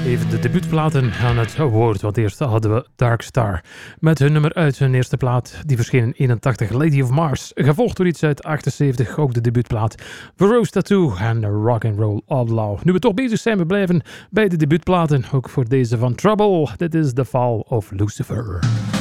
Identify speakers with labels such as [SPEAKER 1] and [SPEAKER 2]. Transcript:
[SPEAKER 1] Even de debuutplaten aan het woord, want eerst hadden we Dark Star met hun nummer uit hun eerste plaat, die verscheen in 81, Lady of Mars, gevolgd door iets uit 78, ook de debuutplaat The Rose Tattoo en Rock and Roll Outlaw. Nu we toch bezig zijn, we blijven bij de debuutplaten, ook voor deze van Trouble. Dit is The Fall of Lucifer.